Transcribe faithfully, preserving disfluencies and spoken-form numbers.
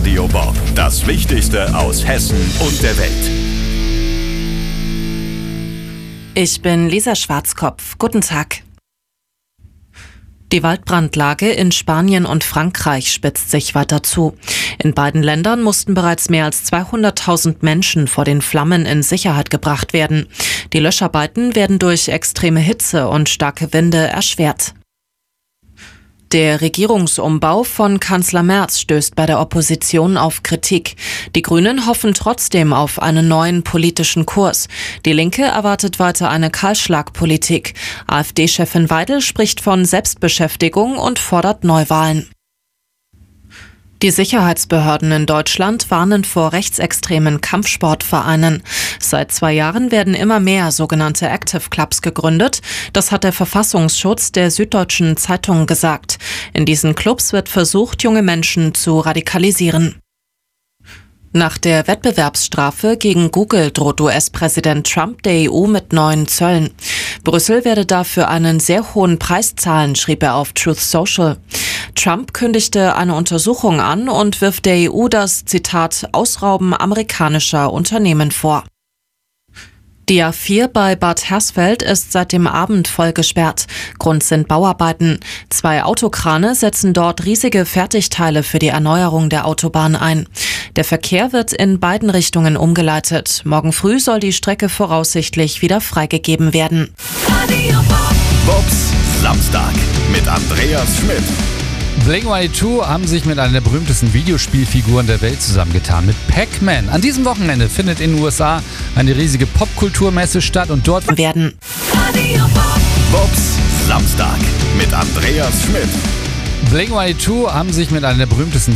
Radio Bob. Das Wichtigste aus Hessen und der Welt. Ich bin Lisa Schwarzkopf. Guten Tag. Die Waldbrandlage in Spanien und Frankreich spitzt sich weiter zu. In beiden Ländern mussten bereits mehr als zweihunderttausend Menschen vor den Flammen in Sicherheit gebracht werden. Die Löscharbeiten werden durch extreme Hitze und starke Winde erschwert. Der Regierungsumbau von Kanzler Merz stößt bei der Opposition auf Kritik. Die Grünen hoffen trotzdem auf einen neuen politischen Kurs. Die Linke erwartet weiter eine Kahlschlagpolitik. AfD-Chefin Weidel spricht von Selbstbeschäftigung und fordert Neuwahlen. Die Sicherheitsbehörden in Deutschland warnen vor rechtsextremen Kampfsportvereinen. Seit zwei Jahren werden immer mehr sogenannte Active Clubs gegründet. Das hat der Verfassungsschutz der Süddeutschen Zeitung gesagt. In diesen Clubs wird versucht, junge Menschen zu radikalisieren. Nach der Wettbewerbsstrafe gegen Google droht U S-Präsident Trump der E U mit neuen Zöllen. Brüssel werde dafür einen sehr hohen Preis zahlen, schrieb er auf Truth Social. Trump kündigte eine Untersuchung an und wirft der E U das, Zitat, Ausrauben amerikanischer Unternehmen vor. Die A vier bei Bad Hersfeld ist seit dem Abend voll gesperrt. Grund sind Bauarbeiten. Zwei Autokrane setzen dort riesige Fertigteile für die Erneuerung der Autobahn ein. Der Verkehr wird in beiden Richtungen umgeleitet. Morgen früh soll die Strecke voraussichtlich wieder freigegeben werden. Bobs Samstag mit Andreas Schmidt. Blink one eighty-two haben sich mit einer der berühmtesten Videospielfiguren der Welt zusammengetan, mit Pac-Man. An diesem Wochenende findet in den U S A eine riesige Popkulturmesse statt und dort werden Bobs Samstag mit Andreas Schmidt. Blink one eighty-two haben sich mit einer der berühmtesten